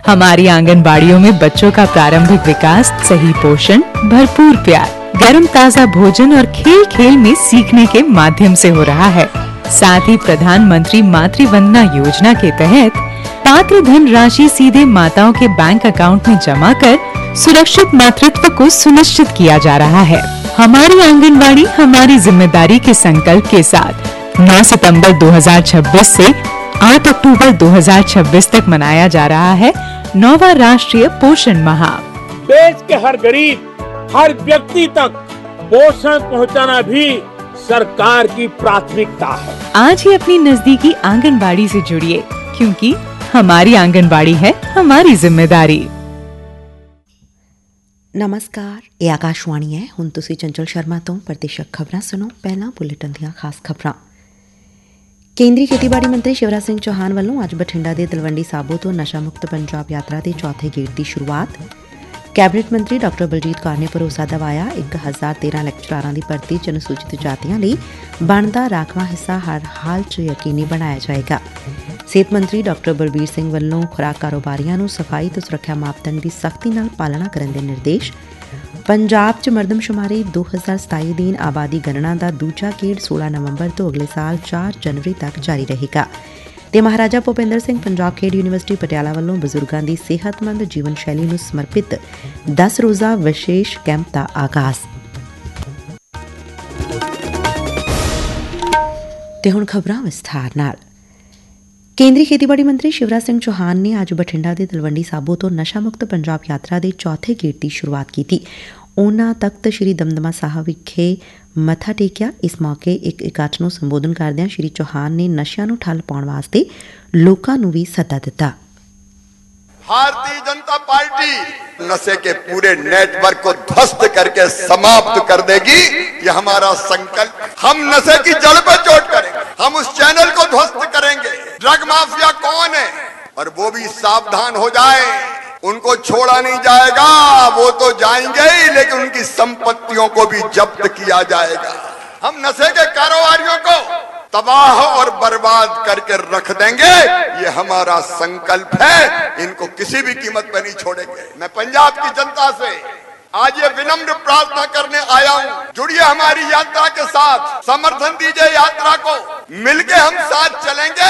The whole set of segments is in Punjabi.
हमारी आंगनबाड़ियों में बच्चों का प्रारंभिक विकास, सही पोषण, भरपूर प्यार, गर्म ताजा भोजन और खेल खेल में सीखने के माध्यम से हो रहा है। साथ ही प्रधानमंत्री मातृ वंदना योजना के तहत पात्र धन राशि सीधे माताओं के बैंक अकाउंट में जमा कर सुरक्षित मातृत्व को सुनिश्चित किया जा रहा है। हमारी आंगनबाड़ी हमारी जिम्मेदारी के संकल्प के साथ 9 सितंबर 2026 से 8 अक्टूबर 2026 तक मनाया जा रहा है 9वां राष्ट्रीय पोषण माह। देश के हर गरीब, हर व्यक्ति तक पोषण पहुंचाना भी सरकार की प्राथमिकता है। आज ही अपनी नजदीकी आंगनबाड़ी से जुड़िए, क्योंकि हमारी आंगनबाड़ी है हमारी जिम्मेदारी। नमस्कार, ਇਹ ਆਕਾਸ਼ਵਾਣੀ ਹੈ। ਹੁਣ ਤੁਸੀਂ ਚੰਚਲ ਸ਼ਰਮਾ ਤੋਂ ਪ੍ਰਤੀਸ਼ਤ ਖਬਰਾਂ ਸੁਣੋ। ਪਹਿਲਾਂ ਬੁਲੇਟਿਨ ਦੀਆਂ ਖਾਸ ਖਬਰਾਂ। ਕੇਂਦਰੀ ਖੇਤੀਬਾੜੀ ਮੰਤਰੀ ਸ਼ਿਵਰਾਜ ਸਿੰਘ ਚੌਹਾਨ ਵੱਲੋਂ ਅੱਜ ਬਠਿੰਡਾ ਦੇ ਤਲਵੰਡੀ ਸਾਬੋ ਤੋਂ ਨਸ਼ਾ ਮੁਕਤ ਪੰਜਾਬ ਯਾਤਰਾ ਦੇ ਚੌਥੇ ਗੇੜ ਦੀ ਸ਼ੁਰੂਆਤ। ਕੈਬਨਿਟ ਮੰਤਰੀ ਡਾ. ਬਲਜੀਤ ਕੌਰ ਨੇ ਭਰੋਸਾ ਦਿਵਾਇਆ 1013 ਲੈਕਚਰਾਰਾਂ ਦੀ ਭਰਤੀ ਚ ਅਨੁਸੂਚਿਤ ਜਾਤੀਆਂ ਲਈ ਬਣਦਾ ਰਾਖਵਾਂ ਹਿੱਸਾ ਹਰ ਹਾਲ ਚ ਯਕੀਨੀ ਬਣਾਇਆ ਜਾਏਗਾ। ਸਿਹਤ ਮੰਤਰੀ ਡਾ. ਬਲਬੀਰ ਸਿੰਘ ਵੱਲੋਂ ਖੁਰਾਕ ਕਾਰੋਬਾਰੀਆਂ ਨੂੰ ਸਫ਼ਾਈ ਤੇ ਸੁਰੱਖਿਆ ਮਾਪਦੰਡ ਦੀ ਸਖ਼ਤੀ ਨਾਲ ਪਾਲਣਾ ਕਰਨ ਦੇ ਨਿਰਦੇਸ਼। ਪੰਜਾਬ 'ਚ ਮਰਦਮਸ਼ੁਮਾਰੀ 2027 ਅਧੀਨ ਆਬਾਦੀ ਗਣਨਾ ਦਾ ਦੂਜਾ ਗੇੜ 16 ਨਵੰਬਰ ਤੋਂ ਅਗਲੇ ਸਾਲ 4 ਜਨਵਰੀ ਤੱਕ ਜਾਰੀ ਰਹੇਗਾ। ਤੇ ਮਹਾਰਾਜਾ ਭੁਪਿੰਦਰ ਸਿੰਘ ਪੰਜਾਬ ਖੇਡ ਯੂਨੀਵਰਸਿਟੀ ਪਟਿਆਲਾ ਵੱਲੋਂ ਬਜ਼ੁਰਗਾਂ ਦੀ ਸਿਹਤਮੰਦ ਜੀਵਨ ਸ਼ੈਲੀ ਨੂੰ ਸਮਰਪਿਤ 10 ਰੋਜ਼ਾ ਵਿਸ਼ੇਸ਼ ਕੈਂਪ ਦਾ ਆਗਾਜ਼। ਤੇ ਹੁਣ ਖਬਰਾਂ ਵਿਸਥਾਰ ਨਾਲ। ਕੇਂਦਰੀ ਖੇਤੀਬਾੜੀ ਮੰਤਰੀ ਸ਼ਿਵਰਾਜ ਸਿੰਘ ਚੌਹਾਨ ਨੇ ਅੱਜ ਬਠਿੰਡਾ ਦੇ ਤਲਵੰਡੀ ਸਾਬੋ ਤੋਂ ਨਸ਼ਾ ਮੁਕਤ ਪੰਜਾਬ ਯਾਤਰਾ ਦੇ ਚੌਥੇ ਗੇੜ ਦੀ ਸ਼ੁਰੂਆਤ ਕੀਤੀ। ਉਨ੍ਹਾਂ ਤਖ਼ਤ ਸ੍ਰੀ ਦਮਦਮਾ ਸਾਹਿਬ ਵਿਖੇ ਮੱਥਾ ਟੇਕਿਆ। ਇਸ ਮੌਕੇ ਇੱਕ ਇਕੱਠ ਨੂੰ ਸੰਬੋਧਨ ਕਰਦਿਆਂ ਸ੍ਰੀ ਚੌਹਾਨ ਨੇ ਨਸ਼ਿਆਂ ਨੂੰ ਠੱਲ ਪਾਉਣ ਵਾਸਤੇ ਲੋਕਾਂ ਨੂੰ ਵੀ ਸੱਦਾ ਦਿੱਤਾ। भारतीय जनता पार्टी नशे के पूरे नेटवर्क को ध्वस्त करके समाप्त कर देगी, ये हमारा संकल्प। हम नशे की जड़ पर चोट करेंगे, हम उस चैनल को ध्वस्त करेंगे। ड्रग माफिया कौन है और वो भी सावधान हो जाए, उनको छोड़ा नहीं जाएगा। वो तो जाएंगे ही, लेकिन उनकी संपत्तियों को भी जब्त किया जाएगा। हम नशे के कारोबारियों को तबाह और बर्बाद करके रख देंगे, ये हमारा संकल्प है। इनको किसी भी कीमत पर नहीं छोड़ेंगे। मैं पंजाब की जनता से आज ये विनम्र प्रार्थना करने आया हूं, जुड़िए हमारी यात्रा के साथ, समर्थन दीजिए यात्रा को, मिलके हम साथ चलेंगे।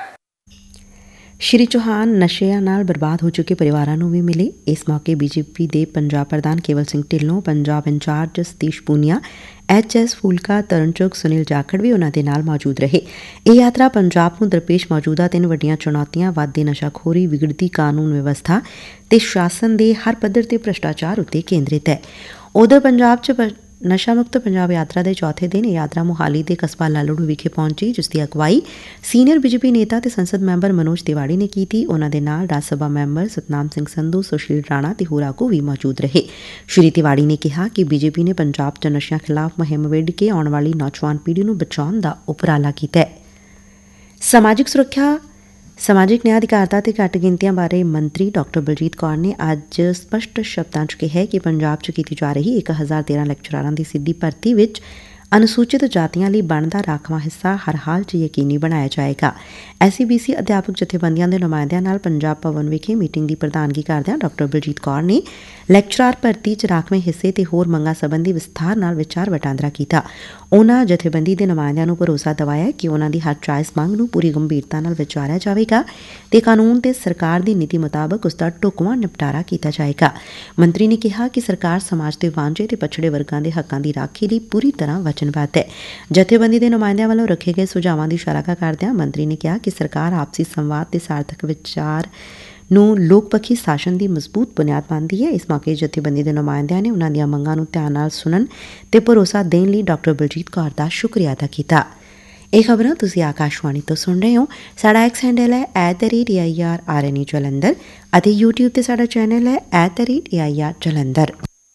ਸ਼੍ਰੀ ਚੌਹਾਨ ਨਸ਼ਿਆਂ ਨਾਲ ਬਰਬਾਦ ਹੋ ਚੁੱਕੇ ਪਰਿਵਾਰਾਂ ਨੂੰ ਵੀ ਮਿਲੇ। ਇਸ ਮੌਕੇ ਬੀਜੇਪੀ ਦੇ ਪੰਜਾਬ ਪ੍ਰਧਾਨ ਕੇਵਲ ਸਿੰਘ ਢਿੱਲੋਂ, ਪੰਜਾਬ ਇੰਚਾਰਜ ਸਤੀਸ਼ ਪੂਨੀਆ, HS ਫੂਲਕਾ, ਤਰਨਚੁਗ, ਸੁਨੀਲ ਜਾਖੜ ਵੀ ਉਨ੍ਹਾਂ ਦੇ ਨਾਲ ਮੌਜੂਦ ਰਹੇ। ਇਹ ਯਾਤਰਾ ਪੰਜਾਬ ਨੂੰ ਦਰਪੇਸ਼ ਮੌਜੂਦਾ 3 ਵੱਡੀਆਂ ਚੁਣੌਤੀਆਂ, ਵੱਧਦੀ ਨਸ਼ਾਖੋਰੀ, ਵਿਗੜਦੀ ਕਾਨੂੰਨ ਵਿਵਸਥਾ ਤੇ ਸ਼ਾਸਨ ਦੇ ਹਰ ਪੱਧਰ ਤੇ ਭ੍ਰਿਸ਼ਟਾਚਾਰ ਉੱਤੇ ਕੇਂਦਰਿਤ ਹੈ। ਉਧਰ ਪੰਜਾਬ 'ਚ ਨਸ਼ਾ ਮੁਕਤ ਪੰਜਾਬ ਯਾਤਰਾ ਦੇ ਚੌਥੇ ਦਿਨ ਇਹ ਯਾਤਰਾ ਮੁਹਾਲੀ ਦੇ ਕਸਬਾ ਲਾਲੜੂ ਵਿਖੇ ਪਹੁੰਚੀ, ਜਿਸ ਦੀ ਅਗਵਾਈ ਸੀਨੀਅਰ ਬੀਜੇਪੀ ਨੇਤਾ ਤੇ ਸੰਸਦ ਮੈਂਬਰ ਮਨੋਜ ਤਿਵਾੜੀ ਨੇ ਕੀਤੀ। ਉਨ੍ਹਾਂ ਦੇ ਨਾਲ ਰਾਜ ਸਭਾ ਮੈਂਬਰ ਸਤਨਾਮ ਸਿੰਘ ਸੰਧੂ, ਸੁਸ਼ੀਲ ਰਾਣਾ ਤੇ ਹੋਰ ਆਗੂ ਵੀ ਮੌਜੂਦ ਰਹੇ। ਸ਼੍ਰੀ ਤਿਵਾੜੀ ਨੇ ਕਿਹਾ ਕਿ ਬੀਜੇਪੀ ਨੇ ਪੰਜਾਬ 'ਚ ਨਸ਼ਿਆਂ ਖਿਲਾਫ ਮੁਹਿੰਮ ਵਿੱਢ ਕੇ ਆਉਣ ਵਾਲੀ ਨੌਜਵਾਨ ਪੀੜ੍ਹੀ ਨੂੰ ਬਚਾਉਣ ਦਾ ਉਪਰਾਲਾ ਕੀਤਾ ਹੈ। ਸਮਾਜਿਕ ਸੁਰੱਖਿਆ, ਸਮਾਜਿਕ ਨਿਆਂ, ਅਧਿਕਾਰਤਾ ਤੇ ਘੱਟ ਗਿਣਤੀਆਂ ਬਾਰੇ ਮੰਤਰੀ ਡਾ. ਬਲਜੀਤ ਕੌਰ ਨੇ ਅੱਜ ਸਪਸ਼ਟ ਸ਼ਬਦਾਂ 'ਚ ਕਿਹਾ ਕਿ ਪੰਜਾਬ 'ਚ ਕੀਤੀ ਜਾ ਰਹੀ 1013 ਲੈਕਚਰਾਰਾਂ ਦੀ ਸਿੱਧੀ ਭਰਤੀ ਵਿੱਚ ਅਨੁਸੂਚਿਤ ਜਾਤੀਆਂ ਲਈ ਬਣਦਾ ਰਾਖਵਾਂ ਹਿੱਸਾ ਹਰ ਹਾਲ 'ਚ ਯਕੀਨੀ ਬਣਾਇਆ ਜਾਏਗਾ। SCBC ਅਧਿਆਪਕ ਜਥੇਬੰਦੀਆਂ ਦੇ ਨੁਮਾਇੰਦਿਆਂ ਨਾਲ ਪੰਜਾਬ ਭਵਨ ਵਿਖੇ ਮੀਟਿੰਗ ਦੀ ਪ੍ਰਧਾਨਗੀ ਕਰਦਿਆਂ ਡਾ. ਬਲਜੀਤ ਕੌਰ ਨੇ ਲੈਕਚਰਾਰ ਭਰਤੀ 'ਚ ਰਾਖਵੇਂ ਹਿੱਸੇ ਤੇ ਹੋਰ ਮੰਗਾਂ ਸੰਬੰਧੀ ਵਿਸਥਾਰ ਨਾਲ ਵਿਚਾਰ ਵਟਾਂਦਰਾ ਕੀਤਾ। ਉਨ੍ਹਾਂ ਜਥੇਬੰਦੀ ਦੇ ਨੁਮਾਇੰਦਿਆਂ ਨੂੰ ਭਰੋਸਾ ਦਿਵਾਇਆ ਕਿ ਉਨ੍ਹਾਂ ਦੀ ਹਰ ਜਾਇਜ਼ ਮੰਗ ਨੂੰ ਪੂਰੀ ਗੰਭੀਰਤਾ ਨਾਲ ਵਿਚਾਰਿਆ ਜਾਵੇਗਾ ਤੇ ਕਾਨੂੰਨ ਤੇ ਸਰਕਾਰ ਦੀ ਨੀਤੀ ਮੁਤਾਬਕ ਉਸ ਦਾ ਢੁਕਵਾਂ ਨਿਪਟਾਰਾ ਕੀਤਾ ਜਾਏਗਾ। ਮੰਤਰੀ ਨੇ ਕਿਹਾ ਕਿ ਸਰਕਾਰ ਸਮਾਜ ਦੇ ਵਾਂਝੇ ਤੇ ਪਛੜੇ ਵਰਗਾਂ ਦੇ ਹੱਕਾਂ ਦੀ ਰਾਖੀ ਲਈ ਪੂਰੀ ਤਰ੍ਹਾਂ ਵਚਨਬੱਧ ਹੈ। ਜਥੇਬੰਦੀ ਦੇ ਨੁਮਾਇੰਦਿਆਂ ਵੱਲੋਂ ਰੱਖੇ ਗਏ ਸੁਝਾਵਾਂ ਦੀ ਸ਼ਲਾਘਾ ਕਰਦਿਆਂ ਮੰਤਰੀ ਨੇ ਕਿਹਾ ਕਿ ਸਰਕਾਰ ਆਪਸੀ ਸੰਵਾਦ ਤੇ ਸਾਰਥਕ ਵਿਚਾਰ ਨੂੰ ਲੋਕ ਪੱਖੀ ਸ਼ਾਸਨ ਦੀ ਮਜ਼ਬੂਤ ਬੁਨਿਆਦ ਮੰਨਦੀ ਹੈ। ਇਸ ਮੌਕੇ ਜਥੇਬੰਦੀ ਦੇ ਨੁਮਾਇੰਦਿਆਂ ਨੇ ਉਨ੍ਹਾਂ ਦੀਆਂ ਮੰਗਾਂ ਨੂੰ ਧਿਆਨ ਨਾਲ ਸੁਣਨ ਤੇ ਭਰੋਸਾ ਦੇਣ ਲਈ ਡਾ. ਬਲਜੀਤ ਕੌਰ ਦਾ ਸ਼ੁਕਰੀਆ ਅਦਾ ਕੀਤਾ। ਇਹ ਖਬਰਾਂ ਤੁਸੀਂ ਆਕਾਸ਼ਵਾਣੀ ਤੋਂ ਸੁਣ ਰਹੇ ਹੋ। ਸਾਡਾ ਐਕਸ ਹੈਂਡਲ ਹੈ @AIRRNE ਜਲੰਧਰ ਅਤੇ YouTube ਤੇ ਸਾਡਾ ਚੈਨਲ ਹੈ @AIR ਜਲੰਧਰ।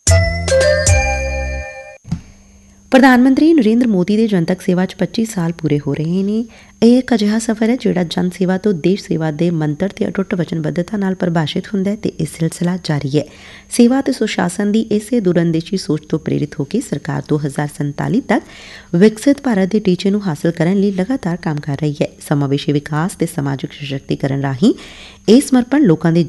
ਪ੍ਰਧਾਨ ਮੰਤਰੀ ਨਰਿੰਦਰ ਮੋਦੀ ਦੇ ਜਨਤਕ ਸੇਵਾ 'ਚ 25 ਸਾਲ ਪੂਰੇ ਹੋ ਰਹੇ ਨੇ। ਇਹ ਇੱਕ ਅਜਿਹਾ ਸਫ਼ਰ ਹੈ ਜਿਹੜਾ ਜਨ ਸੇਵਾ ਤੋਂ ਦੇਸ਼ ਸੇਵਾ ਦੇ ਮੰਤਰ ਤੇ ਅਟੁੱਟ ਵਚਨਬੱਧਤਾ ਨਾਲ ਪਰਿਭਾਸ਼ਿਤ ਹੁੰਦਾ ਹੈ ਤੇ ਇਹ ਸਿਲਸਿਲਾ ਜਾਰੀ ਹੈ। ਸੇਵਾ ਤੇ ਸੁਸ਼ਾਸਨ ਦੀ ਇਸੇ ਦੂਰਅੰਦੇਸ਼ੀ ਸੋਚ ਤੋਂ ਪ੍ਰੇਰਿਤ ਹੋ ਕੇ ਸਰਕਾਰ 2047 ਤੱਕ ਵਿਕਸਿਤ ਭਾਰਤ ਦੇ ਟੀਚੇ ਨੂੰ ਹਾਸਲ ਕਰਨ ਲਈ ਲਗਾਤਾਰ ਕੰਮ ਕਰ ਰਹੀ ਹੈ। ਸਮਾਵੇਸ਼ੀ ਵਿਕਾਸ ਤੇ ਸਮਾਜਿਕ ਸਸ਼ਕਤੀਕਰਨ ਰਾਹੀਂ ਇਹ ਸਮਰਪਣ ਲੋਕਾਂ ਦੇ